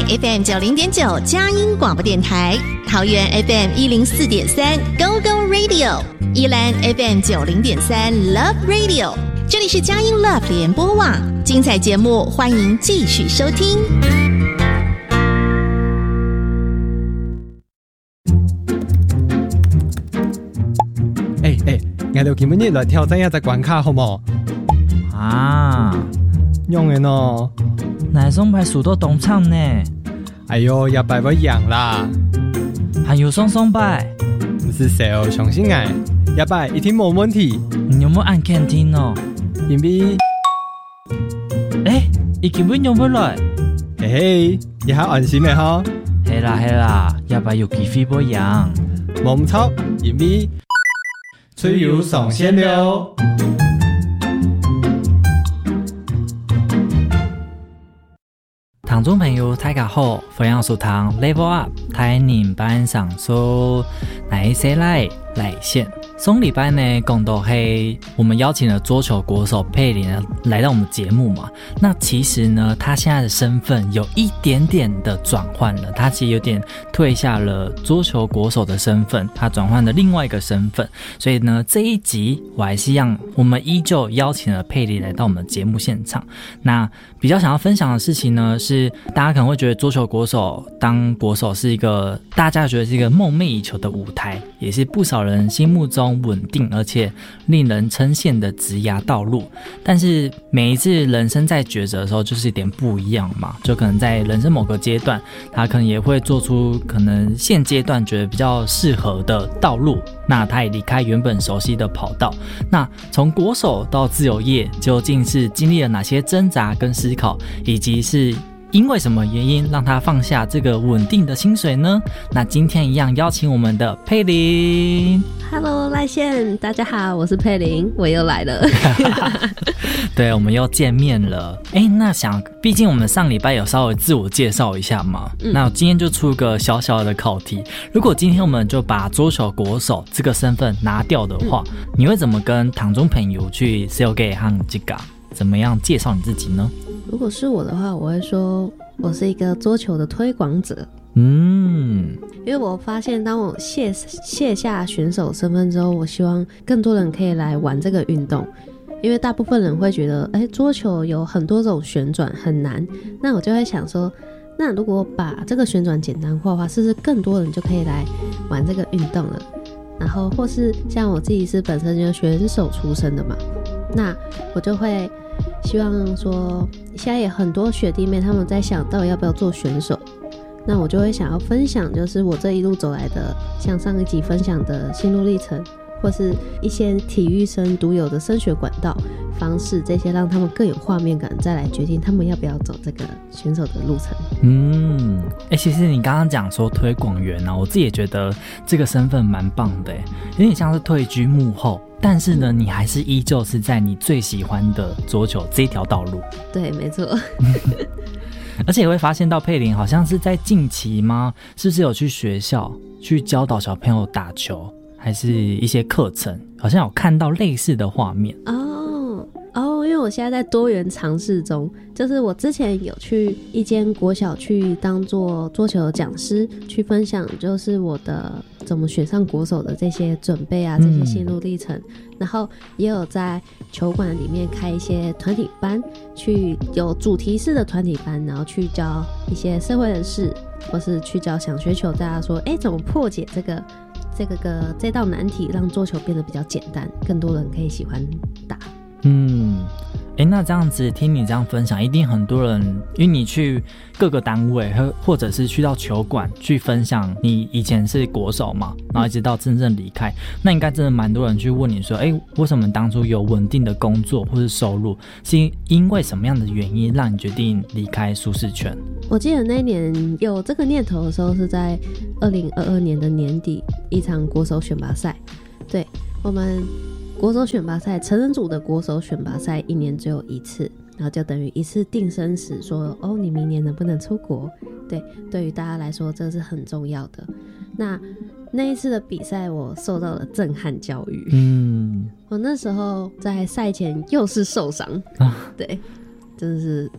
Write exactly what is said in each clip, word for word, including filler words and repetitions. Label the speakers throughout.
Speaker 1: F M 九零点九佳音广播电台，桃园 F M 一零四点三 Go Go Radio， 宜兰 F M 九零点三 Love Radio， 这里是佳音 Love 联播网，精彩节目欢迎继续收听。
Speaker 2: 哎哎，我哋今日來挑戰一隻關卡好冇？
Speaker 3: 啊，
Speaker 2: 用嘅喏，
Speaker 3: 哪送牌數到東廠呢？
Speaker 2: 哎呦，也擺不樣啦，
Speaker 3: 還有送送牌，
Speaker 2: 唔是小相信我，也擺一定冇問題。
Speaker 3: 你有冇按 canteen 哦？
Speaker 2: 因為，
Speaker 3: 誒，已經唔用不來，
Speaker 2: 嘿嘿，也係安心嘅嗬。
Speaker 3: 係啦係啦，也擺有機會不樣，
Speaker 2: 冇唔錯，因為吹油上線了。
Speaker 3: 聽眾朋友大家好，歡迎收聽 Level Up 台年班上說哪一些來來線。上禮拜呢講到黑，我們邀請了桌球國手佩玲來到我們節目嘛。那其實呢，他現在的身份有一點點的轉換了，他其實有點退下了桌球國手的身份，他轉換了另外一個身份。所以呢，這一集我還是讓我們依舊邀請了佩玲來到我們節目現場。那比較想要分享的事情呢，是大家可能會覺得桌球國手當國手是一個大家覺得是一個夢寐以求的舞台，也是不少人心目中穩定而且令人稱羨的職涯道路。但是每一次人生在抉擇的時候就是一點不一樣嘛，就可能在人生某個階段他可能也會做出可能現階段覺得比較適合的道路，那他也離開原本熟悉的跑道。那從國手到自由業究竟是經歷了哪些掙扎跟思考，以及是因為什麼原因讓他放下這個穩定的薪水呢？那今天一樣邀請我們的佩玲。
Speaker 4: Hello， 賴線，大家好，我是佩玲，我又來了。
Speaker 3: 對，我們又見面了。誒，那想，畢竟我們上禮拜有稍微自我介紹一下嘛，嗯、那我今天就出個小小的考題。如果今天我們就把桌球國手這個身份拿掉的話，嗯、你會怎麼跟堂中朋友去 sell 給和這個怎麼樣介紹你自己呢？
Speaker 4: 如果是我的話，我會說我是一個桌球的推廣者。
Speaker 3: 嗯，
Speaker 4: 因為我發現當我卸卸下選手身份之後，我希望更多人可以來玩這個運動。因為大部分人會覺得，哎，桌球有很多種旋轉很難，那我就會想說，那如果把這個旋轉簡單化的話，是不是更多人就可以來玩這個運動了？然後或是像我自己是本身就是選手出身的嘛，那我就會希望說，現在也很多學弟妹他們在想到底要不要做選手，那我就會想要分享就是我這一路走來的，像上一集分享的心路歷程，或是一些體育生獨有的升學管道方式，這些讓他們更有畫面感，再來決定他們要不要走這個選手的路程。
Speaker 3: 嗯，欸，其實你剛剛講說推廣員啊，我自己也覺得這個身份蠻棒的，有點像是退居幕後，但是呢，你還是依舊是在你最喜歡的桌球這條道路。
Speaker 4: 對，沒錯。
Speaker 3: 而且也會發現到佩玲好像是在近期嗎？是不是有去學校去教導小朋友打球，還是一些課程？好像有看到類似的畫面。
Speaker 4: 哦哦，因為我現在在多元嘗試中，就是我之前有去一間國小去當做桌球的講師，去分享就是我的怎麼選上國手的這些準備啊，這些心路歷程。嗯，然後也有在球館裡面開一些團體班，去有主題式的團體班，然後去教一些社會人士，或是去教想學球大家說，哎，怎麼破解這個這個個這道難題，讓桌球變得比較簡單，更多人可以喜歡打。
Speaker 3: 嗯，誒，那這樣子聽你這樣分享，一定很多人，因為你去各個單位，或者是去到球館去分享，你以前是國手嘛，然後一直到真正離開，那應該真的蠻多人去問你說，誒，為什麼當初有穩定的工作或是收入，是因為什麼樣的原因讓你決定離開舒適圈？
Speaker 4: 我記得那一年有這個念頭的時候是在二零二二年的年底，一場國手選拔賽，對，我們國手選拔賽，成人組的國手選拔賽一年只有一次，然後就等於一次定生死，說哦，你明年能不能出國？對，對於大家來說，這是很重要的。那那一次的比賽，我受到了震撼教育。嗯，我那時候在賽前又是受傷，啊、對，真的是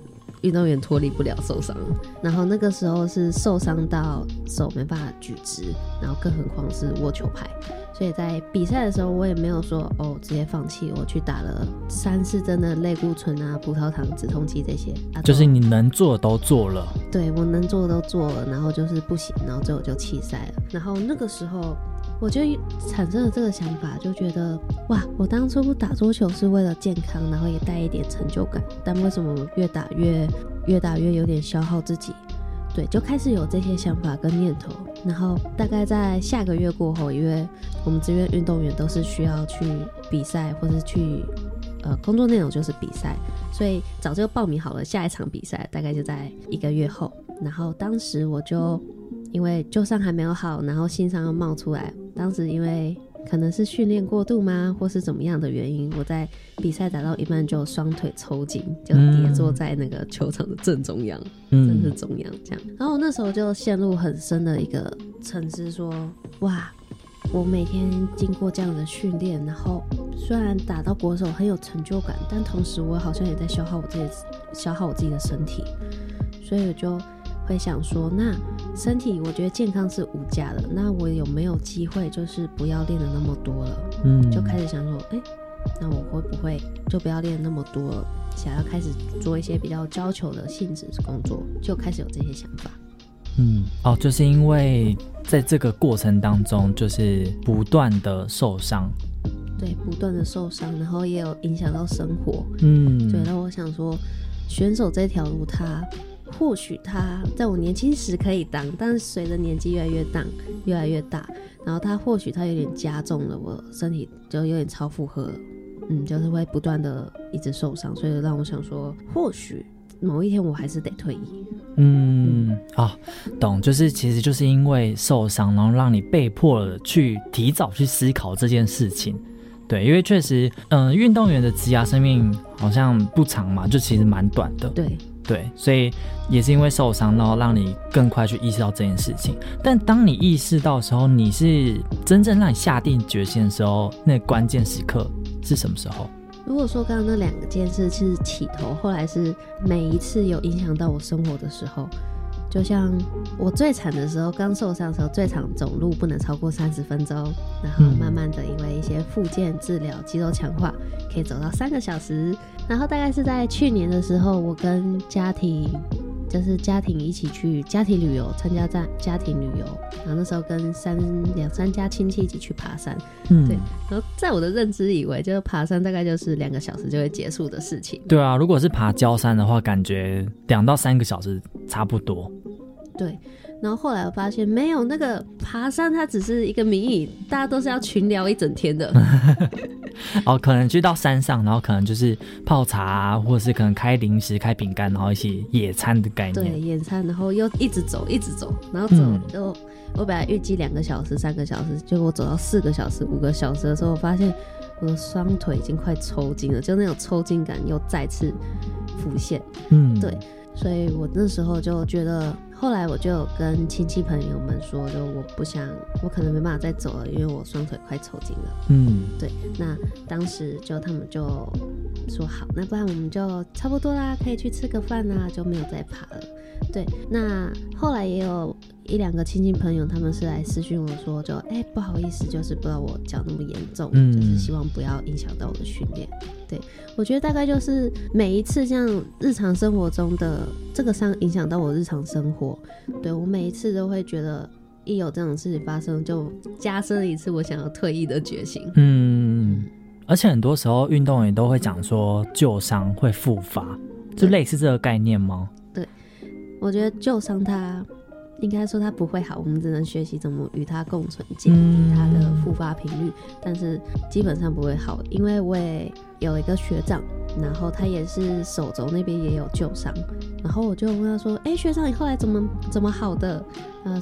Speaker 4: 运动员脱离不了受伤，然后那个时候是受伤到手没办法举直，然后更何况是握球拍，所以在比赛的时候我也没有说哦直接放弃，我去打了三四针的类固醇啊、葡萄糖止痛剂这些、啊、
Speaker 3: 就是你能做的都做了，
Speaker 4: 对，我能做的都做了，然后就是不行，然后最后就弃赛了。然后那个时候我就产生了这个想法，就觉得哇，我当初打桌球是为了健康，然后也带一点成就感，但为什么越打越越打越有点消耗自己？对，就开始有这些想法跟念头。然后大概在下个月过后，因为我们志愿运动员都是需要去比赛，或是去呃工作内容就是比赛，所以早就报名好了下一场比赛，大概就在一个月后。然后当时我就因为旧伤还没有好，然后新伤又冒出来，当时因为可能是训练过度吗，或是怎么样的原因，我在比赛打到一半就双腿抽筋，就跌坐在那个球场的正中央，嗯、真是中央这样。然后我那时候就陷入很深的一个沉思，说哇，我每天经过这样的训练，然后虽然打到国手很有成就感，但同时我好像也在消耗我自己，消耗我自己的身体，所以我就会想说，那身体我觉得健康是无价的，那我有没有机会就是不要练的那么多了？嗯，就开始想说，哎、欸，那我会不会就不要练那么多了，想要开始做一些比较教球的性质工作，就开始有这些想法。
Speaker 3: 嗯，哦，就是因为在这个过程当中，就是不断的受伤，
Speaker 4: 对，不断的受伤，然后也有影响到生活。
Speaker 3: 嗯，
Speaker 4: 对，然后我想说，选手这条路它。或许他在我年轻时可以当，但是随着年纪越来越大越来越大，然后他或许他有点加重了，我身体就有点超负荷了，嗯，就是会不断的一直受伤，所以让我想说，或许某一天我还是得退役。
Speaker 3: 嗯，啊、哦，懂，就是其实就是因为受伤，然后让你被迫了去提早去思考这件事情。对，因为确实，嗯、呃，运动员的职涯生命好像不长嘛，就其实蛮短的。
Speaker 4: 对。
Speaker 3: 对，所以也是因为受伤，然后让你更快去意识到这件事情。但当你意识到的时候，你是真正让你下定决心的时候，那个关键时刻是什么时候？
Speaker 4: 如果说刚刚那两件事是起头，后来是每一次有影响到我生活的时候，就像我最惨的时候，刚受伤的时候，最长走路不能超过三十分钟，然后慢慢的因为一些复健治疗、肌肉强化，可以走到三个小时。然后大概是在去年的时候，我跟家庭就是家庭一起去家庭旅游，参加在家庭旅游，然后那时候跟三两三家亲戚一起去爬山，嗯，对。然后在我的认知以为，就是爬山大概就是两个小时就会结束的事情。
Speaker 3: 对啊，如果是爬郊山的话，感觉两到三个小时差不多。
Speaker 4: 对。然后后来我发现没有，那个爬山它只是一个名义，大家都是要群聊一整天的。
Speaker 3: 哦，可能去到山上，然后可能就是泡茶啊，或者是可能开零食、开饼干，然后一起野餐的概念。
Speaker 4: 对，野餐，然后又一直走，一直走，然后走就、嗯、我本来预计两个小时、三个小时，结果我走到四个小时、五个小时的时候，我发现我的双腿已经快抽筋了，就那种抽筋感又再次浮现。嗯，对。所以我那时候就觉得，后来我就有跟亲戚朋友们说，就我不想，我可能没办法再走了，因为我双腿快抽筋了。嗯，对。那当时就他们就说好，那不然我们就差不多啦，可以去吃个饭啊，就没有再爬了。对，那后来也有一两个亲戚朋友，他们是来私讯我说就，就哎不好意思，就是不知道我脚那么严重、嗯，就是希望不要影响到我的训练。对，我觉得大概就是每一次这样日常生活中的这个伤影响到我日常生活，对我每一次都会觉得，一有这种事情发生，就加深了一次我想要退役的决心。嗯，
Speaker 3: 而且很多时候运动员都会讲说旧伤会复发，就类似这个概念吗？
Speaker 4: 对，我觉得旧伤它应该说它不会好，我们只能学习怎么与它共存，减低它的复发频率、嗯，但是基本上不会好。因为我也有一个学长，然后他也是手肘那边也有旧伤，然后我就问他说：“哎、欸，学长，你后来怎么怎么好的？”然后他说：“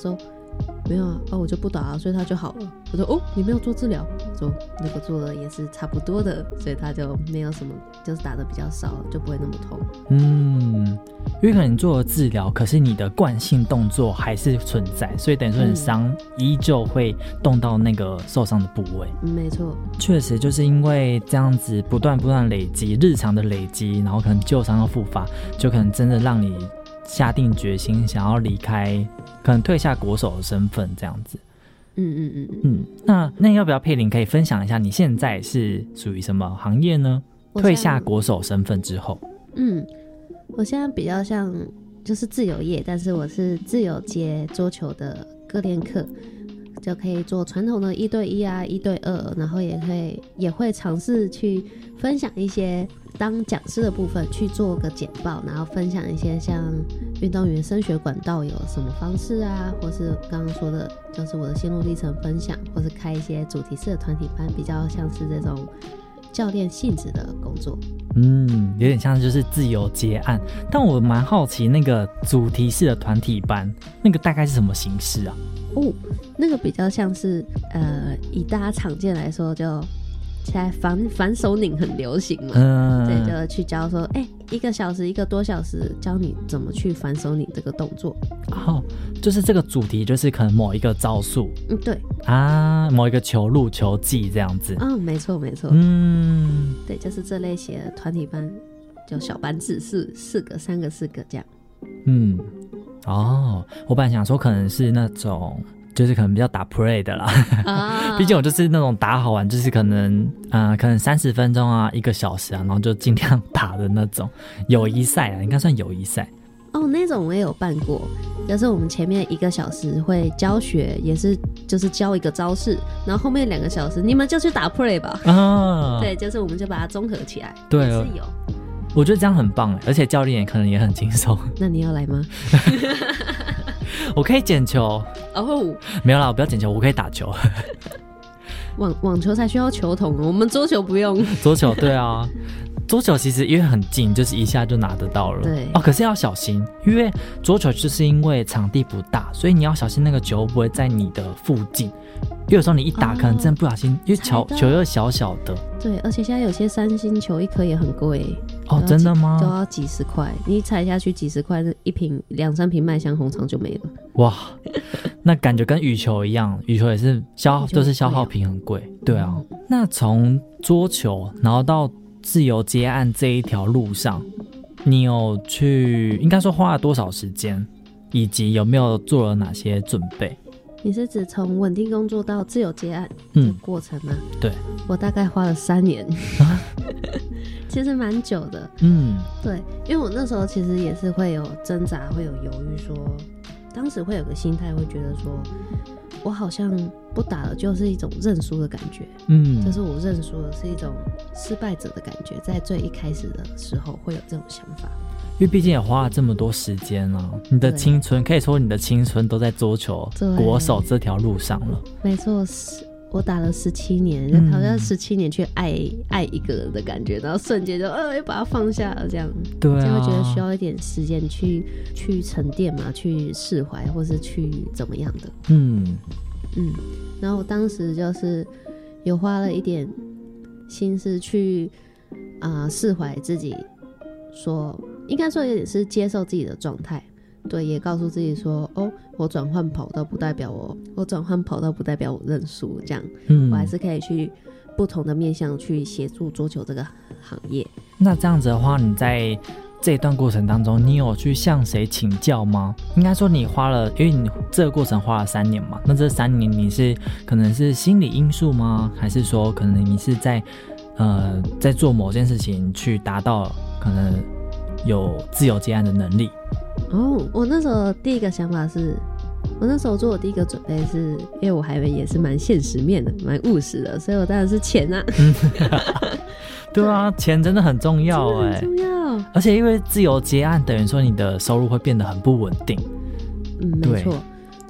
Speaker 4: 没有啊，哦我就不打啊，所以他就好了。我说哦你没有做治疗，我说那个做的也是差不多的，所以他就没有什么，就是打的比较少，就不会那么痛。
Speaker 3: 嗯，因为可能你做了治疗，可是你的惯性动作还是存在，所以等于说你伤依旧会动到那个受伤的部位。
Speaker 4: 嗯，没错，确
Speaker 3: 实就是因为这样子不断不断累积，日常的累积，然后可能旧伤又复发，就可能真的让你下定决心想要离开，可能退下国手的身份这样子。
Speaker 4: 嗯嗯嗯
Speaker 3: 嗯，那那要不要佩玲可以分享一下你现在是属于什么行业呢？退下国手身份之后。
Speaker 4: 嗯，我现在比较像就是自由业，但是我是自由接桌球的个练课，就可以做传统的一对一啊、一对二，然后也会也会尝试去分享一些当讲师的部分，去做个简报，然后分享一些像运动员升学管道有什么方式啊，或是刚刚说的就是我的心路历程分享，或是开一些主题式的团体班，比较像是这种教练性质的工作。
Speaker 3: 嗯，有点像就是自由接案，但我蛮好奇那个主题式的团体班那个大概是什么形式啊？
Speaker 4: 哦，那个比较像是呃，以大家常见来说，就现在反反手拧很流行嘛，嗯，对，就去教说，哎、欸，一个小时一个多小时教你怎么去反手拧这个动作。
Speaker 3: 哦，就是这个主题就是可能某一个招数，
Speaker 4: 嗯，对
Speaker 3: 啊，某一个球路球技这样子。
Speaker 4: 嗯，没错没错，
Speaker 3: 嗯，
Speaker 4: 对，就是这类型的团体班，就小班制，四四个三个四个这样。
Speaker 3: 嗯，哦，我本来想说可能是那种。就是可能比较打 play 的啦，啊，毕竟我就是那种打好玩，就是可能呃可能三十分钟啊，一个小时啊，然后就尽量打的那种友谊赛啊，应该算友谊赛。
Speaker 4: 哦，那种我也有办过，就是我们前面一个小时会教学，也是就是教一个招式，然后后面两个小时你们就去打 play 吧。啊，对，就是我们就把它综合起来。
Speaker 3: 对，
Speaker 4: 也是有。
Speaker 3: 我觉得这样很棒，而且教练也可能也很轻松。
Speaker 4: 那你要来吗？
Speaker 3: 我可以捡球
Speaker 4: 哦，
Speaker 3: 没有啦，我不要捡球，我可以打球。
Speaker 4: 网网球才需要球筒，我们桌球不用。
Speaker 3: 桌球对啊，桌球其实因为很近，就是一下就拿得到了。
Speaker 4: 对哦，
Speaker 3: 可是要小心，因为桌球就是因为场地不大，所以你要小心那个球不会在你的附近。因为有时候你一打，可能真的不小心，哦、因为球球又小小的。
Speaker 4: 对，而且现在有些三星球一颗也很贵。
Speaker 3: 哦，真的吗？
Speaker 4: 都要几十块，你踩下去几十块，一瓶两三瓶麦香红肠就没了。哇，
Speaker 3: 那感觉跟羽球一样，羽球也是消，就是消耗品很贵。对啊，嗯、那从桌球然后到自由接案这一条路上，你有去应该说花了多少时间，以及有没有做了哪些准备？
Speaker 4: 你是指从稳定工作到自由接案的过程吗？
Speaker 3: 嗯、对，
Speaker 4: 我大概花了三年，其实蛮久的。
Speaker 3: 嗯，
Speaker 4: 对，因为我那时候其实也是会有挣扎，会有犹豫说，当时会有个心态，会觉得说，我好像不打了就是一种认输的感觉。嗯，就是我认输了是一种失败者的感觉，在最一开始的时候会有这种想法。
Speaker 3: 因为毕竟也花了这么多时间啊，你的青春可以说你的青春都在桌球国手这条路上了。
Speaker 4: 没错，我打了十七年，嗯、好像十七年去爱爱一个人的感觉，然后瞬间就呃又把它放下了，这样，
Speaker 3: 对啊，
Speaker 4: 就会觉得需要一点时间去去沉淀嘛，去释怀，或是去怎么样的。嗯嗯，然后我当时就是有花了一点心思去啊、呃、释怀自己，说。应该说有点是接受自己的状态，对，也告诉自己说，哦，我转换跑道不代表我，我转换跑道不代表我认输，这样，嗯，我还是可以去不同的面向去协助桌球这个行业。
Speaker 3: 那这样子的话，你在这一段过程当中，你有去向谁请教吗？应该说你花了，因为你这个过程花了三年嘛，那这三年你是可能是心理因素吗？还是说可能你是在呃在做某件事情去达到可能有自由接案的能力？
Speaker 4: 哦，我那时候第一个想法是，我那时候做的第一个准备是，因为我还以为也是蛮现实面的，蛮务实的，所以我当然是钱啊。
Speaker 3: 对啊，钱真的很重要哎、欸，
Speaker 4: 很重要。
Speaker 3: 而且因为自由接案，等于说你的收入会变得很不稳定。
Speaker 4: 嗯，没错。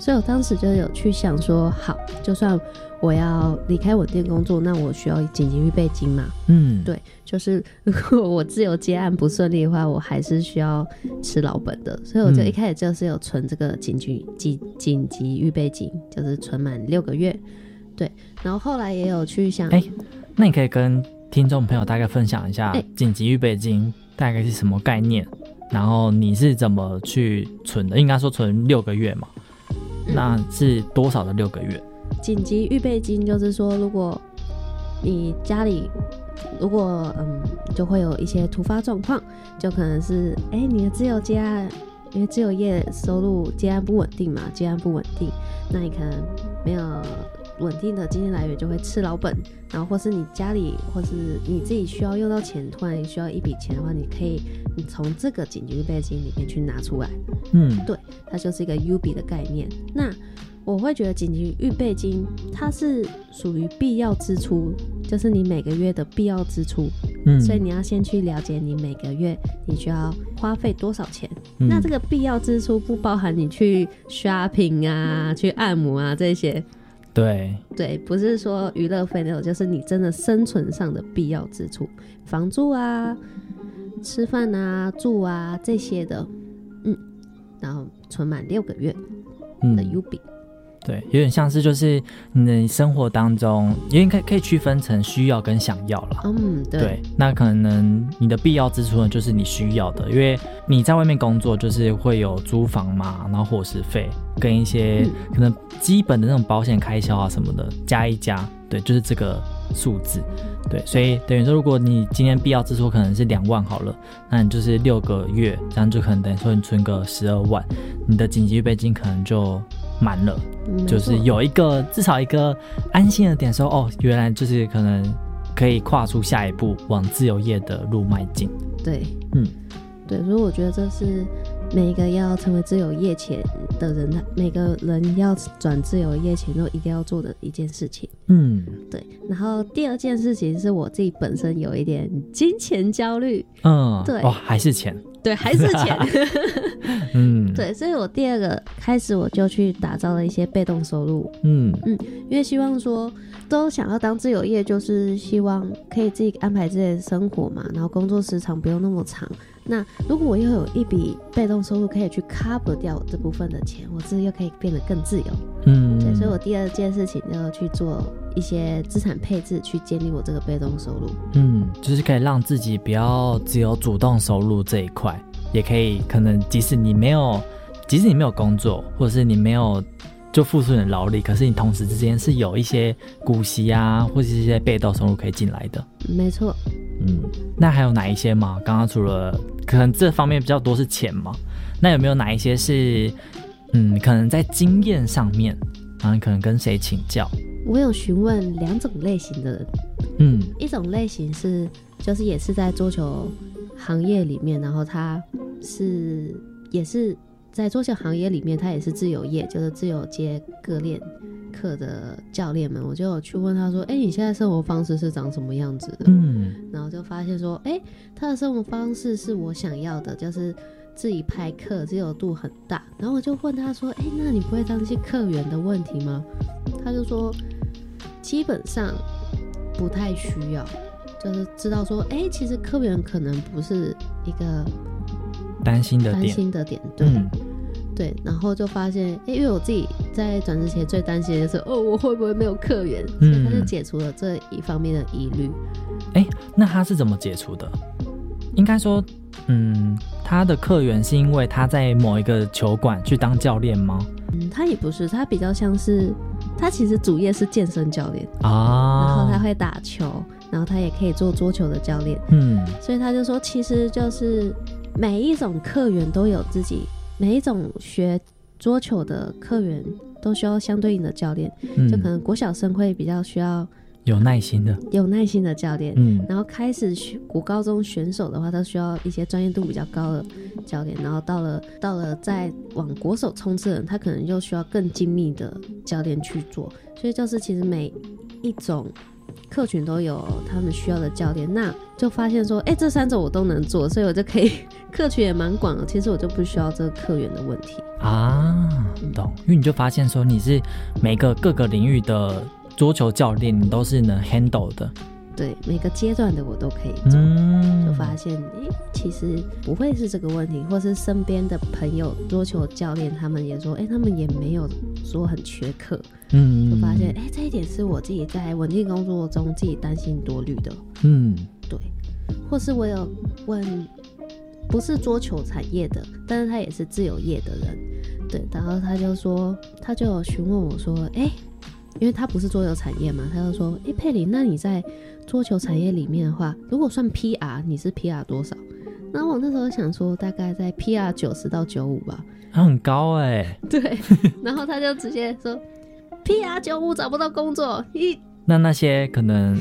Speaker 4: 所以我当时就有去想说，好，就算我要离开稳定工作，那我需要紧急预备金嘛。嗯，对，就是如果我自由接案不顺利的话，我还是需要吃老本的，所以我就一开始就是有存这个紧急紧紧急预备金，就是存满六个月。对，然后后来也有去想，
Speaker 3: 哎，那你可以跟听众朋友大概分享一下紧急预备金大概是什么概念，然后你是怎么去存的？应该说存六个月嘛。那是多少的六个月？
Speaker 4: 紧急预备金就是说，如果你家里如果嗯就会有一些突发状况，就可能是哎、欸、你的自由接案，因为自由业收入接案不稳定嘛，接案不稳定，那你可能没有稳定的经济来源，就会吃老本，然后或是你家里或是你自己需要用到钱，突然需要一笔钱的话，你可以你从这个紧急预备金里面去拿出来。嗯，对，它就是一个 U B 的概念。那我会觉得紧急预备金它是属于必要支出，就是你每个月的必要支出。嗯，所以你要先去了解你每个月你需要花费多少钱。嗯，那这个必要支出不包含你去 shopping 啊、去按摩啊这些。
Speaker 3: 对
Speaker 4: 对，不是说娱乐费那种，就是你真的生存上的必要支出，房租啊、吃饭啊、住啊这些的，嗯，然后存满六个月的 U B。嗯，
Speaker 3: 对，有点像是就是你的生活当中，因为可以可以区分成需要跟想要啦。
Speaker 4: 嗯，对。
Speaker 3: 对，那可能你的必要支出呢，就是你需要的，因为你在外面工作，就是会有租房嘛，然后伙食费跟一些可能基本的那种保险开销啊什么的，加一加，对，就是这个数字。对，所以等于说，如果你今天必要支出可能是两万好了，那你就是六个月，这样就可能等于说你存个十二万，你的紧急预备金可能就满了，就是有一个至少一个安心的点说，哦，原来就是可能可以跨出下一步往自由业的路迈进。
Speaker 4: 对，嗯，对，所以我觉得这是每一个要成为自由业前的人，每个人要转自由业前都一定要做的一件事情。嗯，对。然后第二件事情是我自己本身有一点金钱焦虑。嗯，对，
Speaker 3: 哇，还是钱。
Speaker 4: 对，还是钱。嗯，对，所以我第二个开始我就去打造了一些被动收入。嗯嗯，因为希望说都想要当自由业，就是希望可以自己安排自己的生活嘛，然后工作时长不用那么长。那如果我又有一笔被动收入可以去 cover 掉这部分的钱，我自己又可以变得更自由。嗯，对，所以我第二件事情就去做一些资产配置，去建立我这个被动收入。
Speaker 3: 嗯，就是可以让自己不要只有主动收入这一块，也可以可能即使你没有，即使你没有工作，或者是你没有就付出你的劳力，可是你同时之间是有一些股息啊，或者是一些被动收入可以进来的。
Speaker 4: 没错。
Speaker 3: 嗯，那还有哪一些吗？刚刚除了可能这方面比较多是钱嘛，那有没有哪一些是嗯，可能在经验上面，然后可能跟谁请教？
Speaker 4: 我有询问两种类型的人。嗯，一种类型是就是也是在桌球行业里面，然后他是也是在桌球行业里面，他也是自由业，就是自由接各练课的教练们，我就有去问他说，哎、欸，你现在生活方式是长什么样子的？嗯，然后就发现说，哎、欸，他的生活方式是我想要的，就是自己排课，自由度很大。然后我就问他说，哎、欸，那你不会担心客源的问题吗？他就说，基本上不太需要，就是知道说，哎、欸，其实客源可能不是一个
Speaker 3: 担心的点，
Speaker 4: 担心的点，对。嗯，对，然后就发现，欸、因为我自己在转职前最担心的就是，哦，我会不会没有客源？所以他就解除了这一方面的疑虑。
Speaker 3: 哎、嗯，那他是怎么解除的？应该说，嗯，他的客源是因为他在某一个球馆去当教练吗？
Speaker 4: 嗯，他也不是，他比较像是，他其实主业是健身教练啊，然后他会打球，然后他也可以做桌球的教练。嗯，所以他就说，其实就是每一种客源都有自己。每一种学桌球的客源都需要相对应的教练。嗯，就可能国小生会比较需要
Speaker 3: 有耐心的
Speaker 4: 有耐心的教练。嗯，然后开始国高中选手的话，他需要一些专业度比较高的教练，然后到了到了在往国手冲刺的人，他可能又需要更精密的教练去做。所以就是其实每一种客群都有他们需要的教练，那就发现说，哎、欸，这三种我都能做，所以我就可以客群也蛮广的。其实我就不需要这个客源的问题
Speaker 3: 啊，懂？因为你就发现说你是每个各个领域的桌球教练，你都是能 handle 的。
Speaker 4: 对，每个阶段的我都可以做，嗯、就发现，哎、欸，其实不会是这个问题，或是身边的朋友桌球教练他们也说，哎、欸，他们也没有说很缺课，嗯，就发现，哎、欸，这一点是我自己在稳定工作中自己担心多虑的，嗯，对，或是我有问，不是桌球产业的，但是他也是自由业的人，对，然后他就说，他就有询问我说，哎、欸。因为他不是桌球产业嘛，他就说：“哎、欸，佩玲，那你在桌球产业里面的话，如果算 P R， 你是 P R 多少？”然后我那时候想说，大概在 P R 九十到九五吧，
Speaker 3: 啊、很高哎、欸。
Speaker 4: 对，然后他就直接说 ：“P R 九五找不到工作。”
Speaker 3: 那那些可能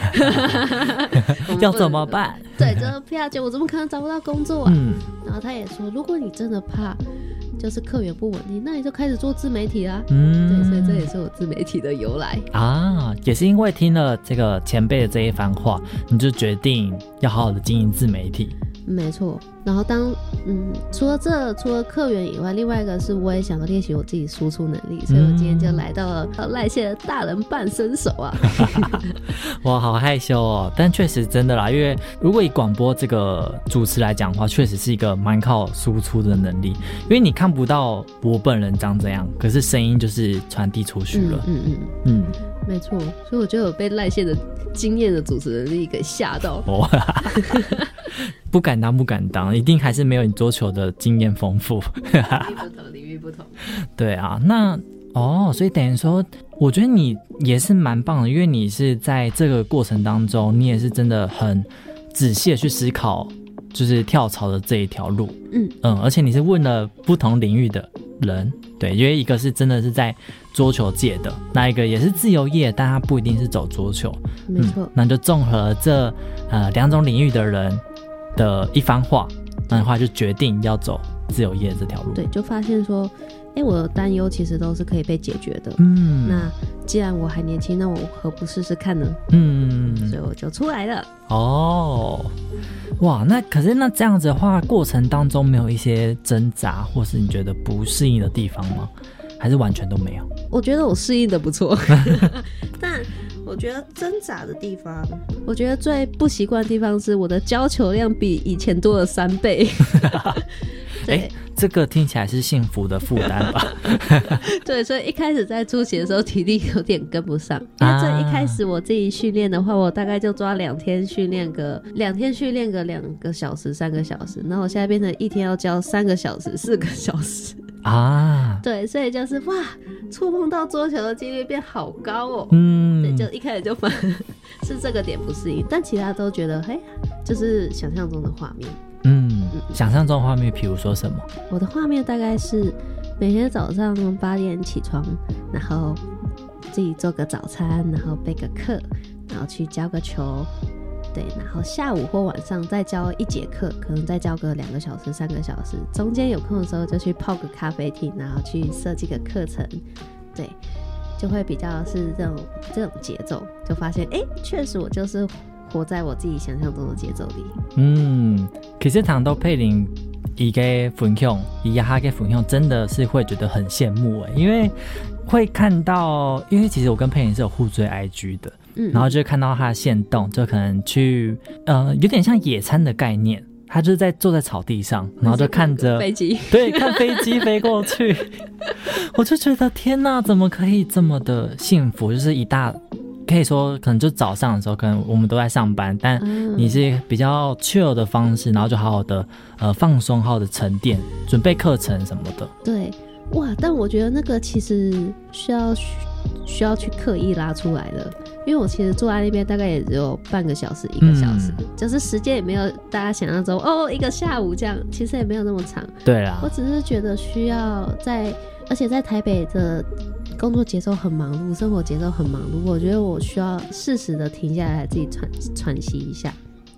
Speaker 3: 要怎么办？
Speaker 4: 对，这 P R 九五怎么可能找不到工作啊？嗯、然后他也说，如果你真的怕就是客源不稳定，那你就开始做自媒体啦。嗯，对，所以这也是我自媒体的由来
Speaker 3: 啊，也是因为听了这个前辈的这一番话，你就决定要好好的经营自媒体。
Speaker 4: 没错，然后当嗯，除了这除了客源以外，另外一个是我也想要练习我自己输出能力，所以我今天就来到了赖县的大人半身手啊。
Speaker 3: 哇，好害羞哦，但确实真的啦，因为如果以广播这个主持来讲的话，确实是一个蛮靠输出的能力，因为你看不到我本人长怎样，可是声音就是传递出去了。嗯嗯嗯
Speaker 4: 嗯，没错，所以我就有被赖县的经验的主持能力给吓到。哦
Speaker 3: 不敢当不敢当，一定还是没有你桌球的经验丰富。
Speaker 4: 领域不同，领域不同。
Speaker 3: 对啊，那哦，所以等于说，我觉得你也是蛮棒的，因为你是在这个过程当中，你也是真的很仔细的去思考，就是跳槽的这一条路。嗯嗯，而且你是问了不同领域的人，对，因为一个是真的是在桌球界的，那一个也是自由业，但他不一定是走桌球。
Speaker 4: 没错、嗯，
Speaker 3: 那就综合这呃两种领域的人的一番话，那的话就决定要走自由业这条路。
Speaker 4: 对，就发现说，哎、欸，我的担忧其实都是可以被解决的。嗯，那既然我还年轻，那我何不试试看呢？嗯，所以我就出来了。
Speaker 3: 哦，哇，那可是那这样子的话，过程当中没有一些挣扎，或是你觉得不适应的地方吗？还是完全都没有？
Speaker 4: 我觉得我适应的不错，但我觉得挣扎的地方，我觉得最不习惯的地方是我的交球量比以前多了三倍。
Speaker 3: 哎、欸，这个听起来是幸福的负担吧？
Speaker 4: 对，所以一开始在初期的时候体力有点跟不上，因为这一开始我自己训练的话，我大概就抓两天训练个两天训练个两个小时、三个小时，然后我现在变成一天要教三个小时、四个小时。啊，对，所以就是哇，触碰到桌球的几率变好高哦。嗯，对，就一开始就反是这个点不适应，但其他都觉得嘿，就是想象中的画面。
Speaker 3: 嗯，嗯想象中的画面，比如说什么？
Speaker 4: 我的画面大概是每天早上八点起床，然后自己做个早餐，然后备个课，然后去教个球。对，然后下午或晚上再教一节课，可能再教个两个小时、三个小时，中间有空的时候就去泡个咖啡厅，然后去设计个课程，对，就会比较是这种这种节奏，就发现哎，确实我就是活在我自己想象中的节奏里。嗯，
Speaker 3: 其實談到佩玲伊嘅分享，伊他嘅分享真的是會覺得很羨慕哎，因為會看到，因為其實我跟佩玲是有互追 I G 的。嗯、然後就看到他的限動，就可能去呃有點像野餐的概念，他就是在坐在草地上，然後就看着
Speaker 4: 飛機，
Speaker 3: 對，看飛機飛過去。我就覺得天哪，怎麼可以這麼的幸福？就是一大可以說可能就早上的時候，可能我們都在上班，但你是比較 chill 的方式，然後就好好的呃放鬆，好好的沉澱，準備課程什麼的。
Speaker 4: 對，哇，但我覺得那個其實需要需要去刻意拉出來的。因為我其實坐在那邊大概也只有半個小時一個小時、嗯、就是時間也沒有大家想象中哦一個下午這樣，其實也沒有那麼長。
Speaker 3: 對啦，
Speaker 4: 我只是覺得需要在，而且在台北的工作節奏很忙碌，生活節奏很忙碌，我覺得我需要適時的停下來自己喘喘息一下。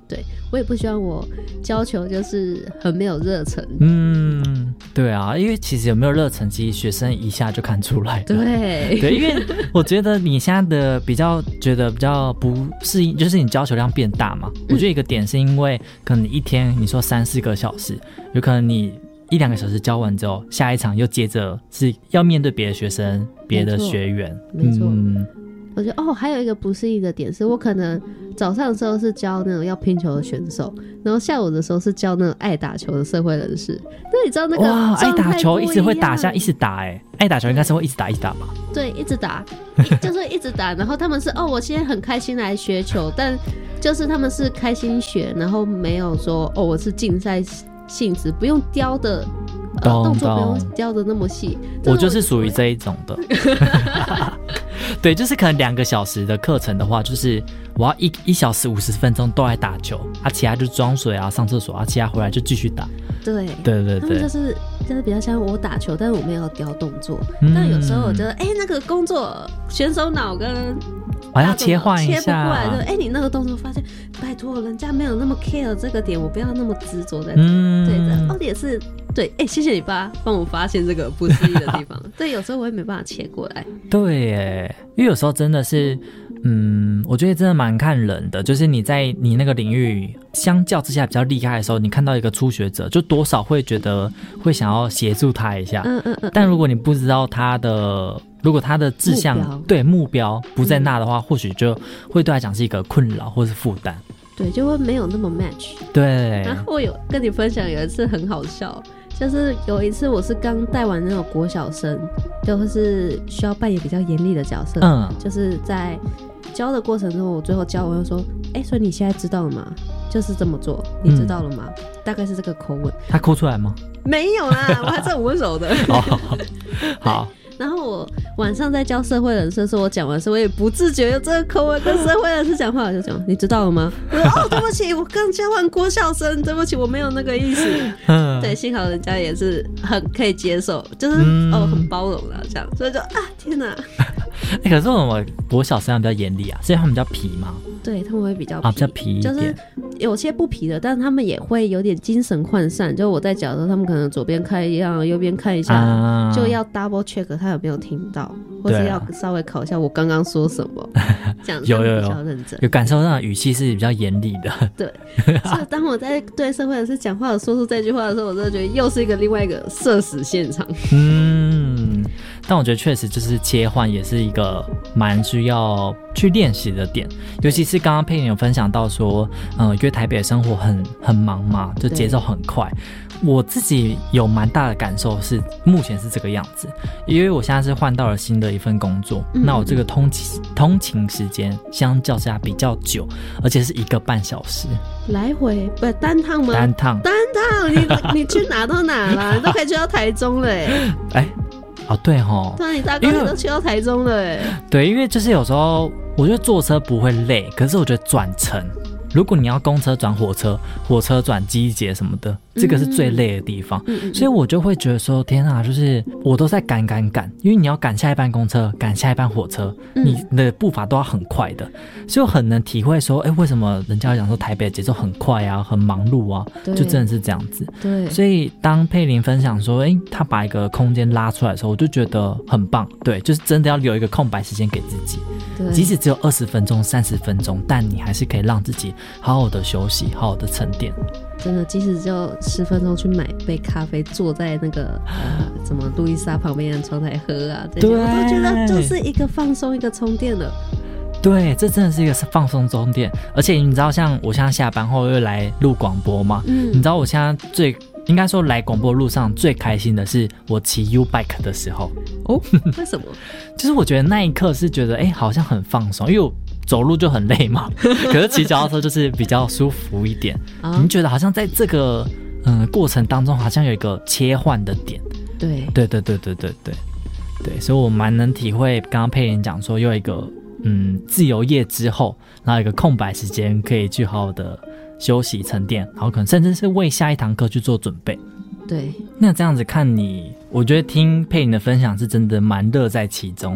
Speaker 4: 对，我也不希望我教球就是很没有热忱。
Speaker 3: 嗯，对啊，因为其实有没有热忱，其实学生一下就看出来了。
Speaker 4: 对
Speaker 3: 对，因为我觉得你现在的比较觉得比较不适应，就是你教球量变大嘛。嗯、我觉得一个点是因为可能你一天你说三四个小时，有可能你一两个小时教完之后，下一场又接着是要面对别的学生、别的学员。
Speaker 4: 没错。嗯，我觉得哦，还有一个不适应的点是，我可能早上的时候是教那种要拼球的选手，然后下午的时候是教那种爱打球的社会人士。那你知道那个
Speaker 3: 哇，爱打球一直会打下，一直打哎、欸，爱打球应该是会一直打一直打吧？
Speaker 4: 对，一直打，就是一直打。然后他们是哦，我现在很开心来学球，但就是他们是开心学，然后没有说哦，我是竞赛性质，不用雕的。呃、动作不用雕的那么细，
Speaker 3: 我就是属于这一种的。对，就是可能两个小时的课程的话，就是我要一一小时五十分钟都在打球，啊，其他就装水啊、上厕所啊，其他回来就继续打。
Speaker 4: 对
Speaker 3: 对对对，
Speaker 4: 他们就是就是比较像我打球，但是我没有雕动作。嗯、但有时候我觉得，哎、欸，那个工作选手脑跟
Speaker 3: 我要切换一下，
Speaker 4: 切不过来就，哎、欸，你那个动作发现，拜托，人家没有那么 care 这个点，我不要那么执着在这。嗯、对的，哦，也是。对，哎、欸，谢谢你爸帮我发现这个不适应的地方。对，有时候我也没办法切过来。
Speaker 3: 对耶，因为有时候真的是，嗯，我觉得真的蛮看人的。就是你在你那个领域相较之下比较厉害的时候，你看到一个初学者，就多少会觉得会想要协助他一下。嗯嗯嗯。但如果你不知道他的，如果他的志向
Speaker 4: 目标
Speaker 3: 对目标不在那的话，嗯、或许就会对他讲是一个困扰或是负担。
Speaker 4: 对，就会没有那么 match。
Speaker 3: 对。
Speaker 4: 然后我有跟你分享有一次很好笑。就是有一次我是刚带完那种国小生，就是需要扮演比较严厉的角色，嗯，就是在教的过程中，我最后教完又说，哎、欸，所以你现在知道了吗？就是这么做，你知道了吗？嗯、大概是这个口吻。
Speaker 3: 他哭出来吗？
Speaker 4: 没有啦，我还是很温柔的。
Speaker 3: 哦、好。
Speaker 4: 然后我晚上在教社会人士的时候，我讲完的时候，我也不自觉有这个口吻跟社会人士讲话，我就讲，你知道了吗？我说哦，对不起，我刚教完国小生，对不起，我没有那个意思。对，幸好人家也是很可以接受，就是、嗯、哦很包容啦，这样，所以就啊天哪！
Speaker 3: 哎、欸，可是为什么国小生比较严厉啊？是因为他们比较皮吗？
Speaker 4: 对，他们会比较皮，
Speaker 3: 啊、比较皮一点，
Speaker 4: 就是有些不皮的，但是他们也会有点精神涣散。就我在讲的时候，他们可能左边看一样，右边看一下，啊、就要 double check 他有没有听到，或是要稍微考一下我刚刚说什么，讲
Speaker 3: 有有有
Speaker 4: 比较认真，
Speaker 3: 有感受到语气是比较严厉的。
Speaker 4: 对，所以当我在对社会人士讲话的说出这句话的时候，我真的觉得又是一个另外一个社死现场。
Speaker 3: 嗯，但我觉得确实就是切换也是一个蛮需要去练习的点，尤其是刚刚佩妮有分享到说，嗯、呃，因为台北的生活很很忙嘛，就节奏很快。我自己有蛮大的感受是，目前是这个样子，因为我现在是换到了新的一份工作，嗯、那我这个通勤通勤时间相较之下比较久，而且是一个半小时，
Speaker 4: 来回不单趟吗？
Speaker 3: 单趟，
Speaker 4: 单趟，你你去哪都哪啦，你都可以去到台中了哎、欸。
Speaker 3: 哎，哦对齁，
Speaker 4: 对，你大哥你都去到台中了哎、欸。
Speaker 3: 对，因为就是有时候我觉得坐车不会累，可是我觉得转乘。如果你要公车转火车，火车转机捷什么的，这个是最累的地方，嗯、所以我就会觉得说，天啊，就是我都在赶赶赶，因为你要赶下一班公车，赶下一班火车，嗯、你的步伐都要很快的，所以我很能体会说，哎，为什么人家讲说台北的节奏很快啊，很忙碌啊，就真的是这样子。
Speaker 4: 对，
Speaker 3: 所以当佩玲分享说，哎，他把一个空间拉出来的时候，我就觉得很棒。对，就是真的要留一个空白时间给自己，即使只有二十分钟、三十分钟，但你还是可以让自己好好的休息，好好的沉淀。
Speaker 4: 真的，即使就十分钟去买杯咖啡，坐在那个呃什么路易莎旁边的窗台喝啊，这些我都觉得就是一个放松，一个充电了。
Speaker 3: 对，这真的是一个放松充电，而且你知道，像我现在下班后又来录广播嘛，嗯，你知道我现在最应该说来广播路上最开心的是我骑 U-Bike 的时候。
Speaker 4: 哦，为什么？
Speaker 3: 就是我觉得那一刻是觉得，哎、欸，好像很放松，因为我走路就很累嘛，可是骑脚踏车就是比较舒服一点。啊、你觉得好像在这个嗯、呃、过程当中，好像有一个切换的点。
Speaker 4: 对，
Speaker 3: 对对对对对对对，所以我蛮能体会刚刚佩妍讲说，又有一个嗯自由业之后，然后有一个空白时间可以去好好的休息沉淀，然后可能甚至是为下一堂课去做准备。
Speaker 4: 对，
Speaker 3: 那这样子看你，我觉得听佩莹的分享是真的蛮乐在其中的。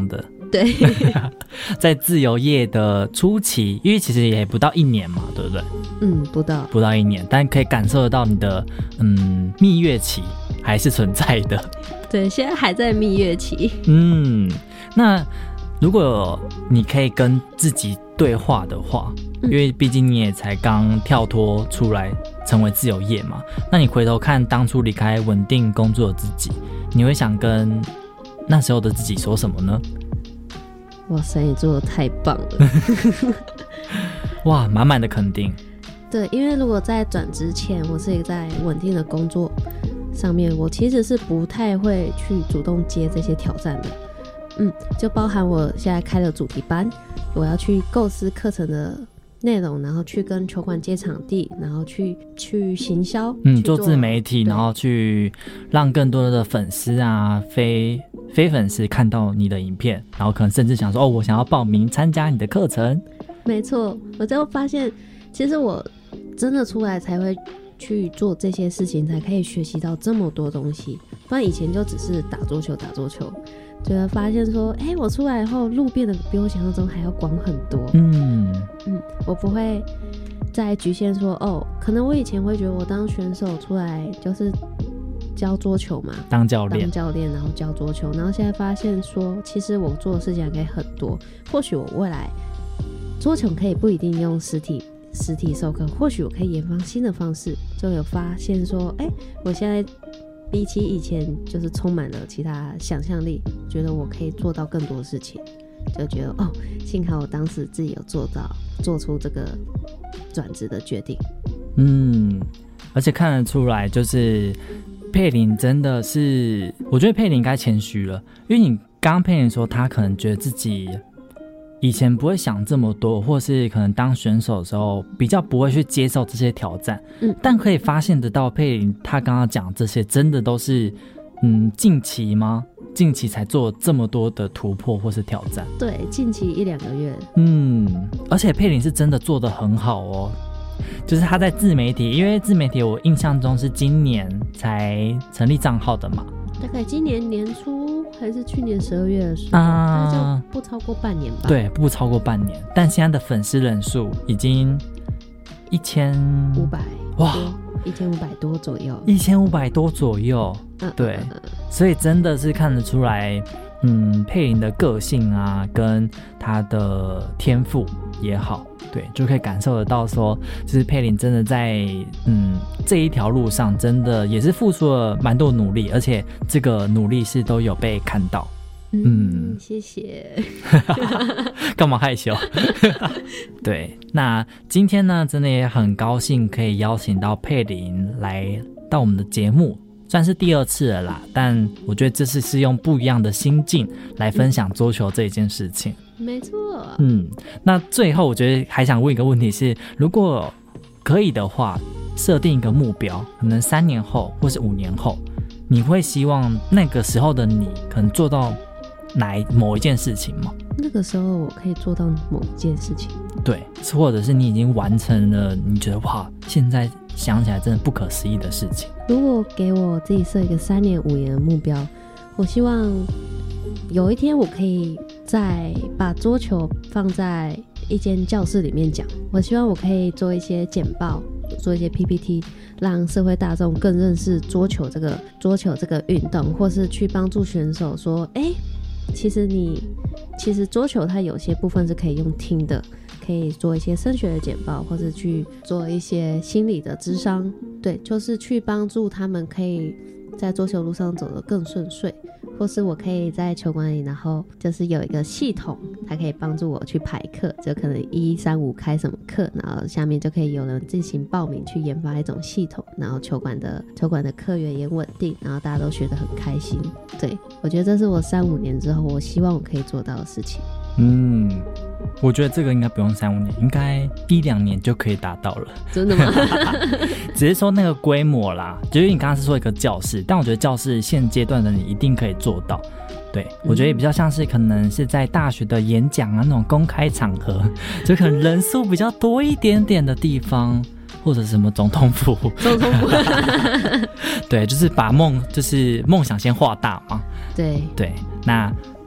Speaker 4: 对，
Speaker 3: 在自由业的初期，因为其实也不到一年嘛，对不对？
Speaker 4: 嗯，不到
Speaker 3: 不到一年，但可以感受得到你的嗯蜜月期还是存在的。
Speaker 4: 对，现在还在蜜月期。
Speaker 3: 嗯，那如果你可以跟自己对话的话，因为毕竟你也才刚跳脱出来成为自由业嘛，那你回头看当初离开稳定工作的自己，你会想跟那时候的自己说什么呢？
Speaker 4: 哇塞，你做的太棒了！
Speaker 3: 哇，满满的肯定。
Speaker 4: 对，因为如果在转职前，我是一个在稳定的工作上面，我其实是不太会去主动接这些挑战的。嗯，就包含我现在开了主题班，我要去构思课程的内容，然后去跟球馆接场地，然后去去行销，
Speaker 3: 嗯，做自媒体，然后去让更多的粉丝啊、非非粉丝看到你的影片，然后可能甚至想说，哦，我想要报名参加你的课程。没
Speaker 4: 错，我就发现，其实我真的出来才会去做这些事情，才可以学习到这么多东西。不然以前就只是打桌球、打桌球。就会发现说，哎、欸，我出来以后路变得比我想象中还要广很多。嗯嗯，我不会再局限说，哦，可能我以前会觉得我当选手出来就是教桌球嘛，
Speaker 3: 当教练，
Speaker 4: 当教练，然后教桌球，然后现在发现说，其实我做的事情还可以很多。或许我未来桌球可以不一定用实体实体授课，或许我可以研发新的方式，就有发现说，哎、欸，我现在。比起以前就是充满了其他想象力，觉得我可以做到更多事情，就觉得哦，幸好我当时自己有做到做出这个转职的决定。
Speaker 3: 嗯，而且看得出来就是佩玲真的是，我觉得佩玲应该谦虚了，因为你刚刚佩玲说她可能觉得自己以前不会想这么多，或是可能当选手的时候比较不会去接受这些挑战，嗯，但可以发现得到佩玲她刚刚讲这些真的都是嗯近期吗？近期才做这么多的突破或是挑战？
Speaker 4: 对，近期一两个月。
Speaker 3: 嗯，而且佩玲是真的做得很好哦，就是她在自媒体，因为自媒体我印象中是今年才成立账号的嘛，
Speaker 4: 大概今年年初。还是去年十二月的时候，
Speaker 3: 啊，
Speaker 4: 那就不超过半年吧。
Speaker 3: 对，不超过半年，但现在的粉丝人数已经一千
Speaker 4: 五百，
Speaker 3: 哇，
Speaker 4: 一千五百多左右，
Speaker 3: 一千五百多左右，嗯，对，嗯嗯，所以真的是看得出来，嗯，佩玲的个性啊，跟她的天赋也好，对，就可以感受得到说，就是佩玲真的在嗯这一条路上，真的也是付出了蛮多努力，而且这个努力是都有被看到。
Speaker 4: 嗯，谢谢。
Speaker 3: 干嘛害羞？对，那今天呢，真的也很高兴可以邀请到佩玲来到我们的节目。算是第二次了啦，但我觉得这次是用不一样的心境来分享桌球这一件事情。
Speaker 4: 没错。
Speaker 3: 嗯，那最后我觉得还想问一个问题是，如果可以的话，设定一个目标，可能三年后或是五年后，你会希望那个时候的你可能做到哪一某一件事情吗？
Speaker 4: 那个时候我可以做到某一件事情，
Speaker 3: 对，或者是你已经完成了，你觉得哇，现在想起来真的不可思议的事情。
Speaker 4: 如果给我自己设一个三年五年的目标，我希望有一天我可以再把桌球放在一间教室里面讲，我希望我可以做一些简报，做一些 P P T， 让社会大众更认识桌球这个桌球这个运动，或是去帮助选手说，哎，其实你其实桌球它有些部分是可以用听的，可以做一些升学的简报，或是去做一些心理的諮商，对，就是去帮助他们可以在桌球路上走得更顺遂，或是我可以在球馆里，然后就是有一个系统，它可以帮助我去排课，就可能一三五开什么课，然后下面就可以有人进行报名去研发一种系统，然后球馆的球馆的客源也稳定，然后大家都学得很开心。对，我觉得这是我三五年之后我希望我可以做到的事情。
Speaker 3: 嗯，我觉得这个应该不用三五年，应该一两年就可以达到了。
Speaker 4: 真的吗？
Speaker 3: 只是说那个规模啦，就是你刚刚是说一个教室，但我觉得教室现阶段的你一定可以做到。对，我觉得也比较像是可能是在大学的演讲啊，那种公开场合，就可能人数比较多一点点的地方，或者什么总统府。
Speaker 4: 总统府。
Speaker 3: 对，就是把梦，就是梦想先画大嘛。
Speaker 4: 对
Speaker 3: 对，那。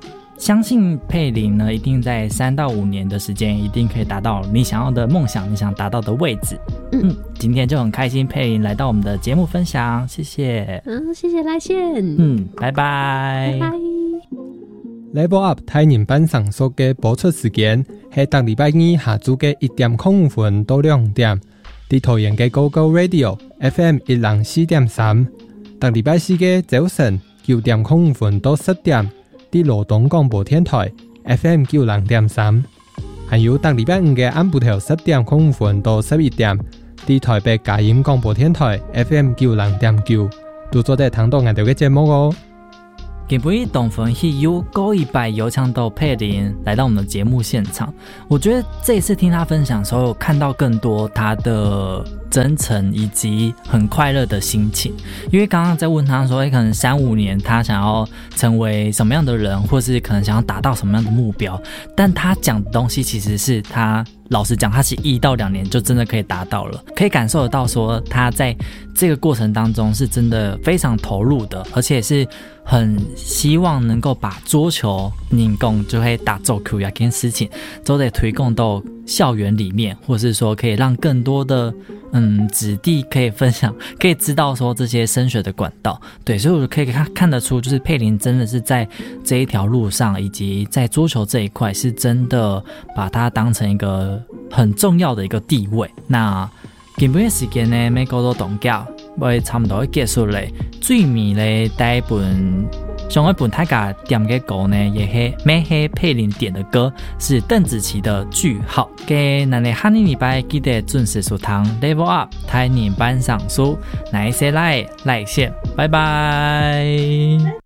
Speaker 3: 相信佩林呢，一定在三到五年的时间，一定可以达到你想要的梦想，你想达到的位置。嗯，嗯今天就很开心，佩林来到我们的节目分享，谢谢。
Speaker 4: 嗯，谢谢来线。
Speaker 3: 嗯，拜拜。
Speaker 4: 拜拜。
Speaker 2: Level Up 台人班上所嘅播出時間係每禮拜二下晝嘅一點零五分到兩點，喺桃園嘅 Go Go Radio F M 一零四點三，每禮拜四嘅早晨九點零五分到十點，喺羅東廣播電台 F M 九零點三，還有每禮拜五嘅晏晡頭十點零五分到十一點，喺台北佳音廣播電台 F M 九零點九，都做得聽到我哋嘅節目哦。
Speaker 3: 今天董粉喜有高一百有搶到佩林來到我們的節目現場，我覺得這一次聽他分享的時候，有看到更多他的真誠以及很快樂的心情。因為剛剛在問他說，欸、可能三五年他想要成為什麼樣的人，或是可能想要達到什麼樣的目標，但他講的東西其實是他老實講，他是一到兩年就真的可以達到了，可以感受得到說他在這個過程當中是真的非常投入的，而且是很希望能夠把桌球能夠就會打造出這件事情都得推廣到校園裡面，或是說可以讓更多的嗯子弟可以分享，可以知道說這些升學的管道。對，所以我可以看看得出，就是佩林真的是在這一條路上，以及在桌球這一塊，是真的把它當成一個很重要的一個地位。那今天的時間呢，每個都動腳，會差不多結束嘞。最尾咧，第一本上一本大家點嘅歌呢，也係咩係佩林點的歌，是鄧紫棋的句號。嘅咱哋下個禮拜記得準時收聽 Level Up 台人班上書，那一些來來線，拜拜。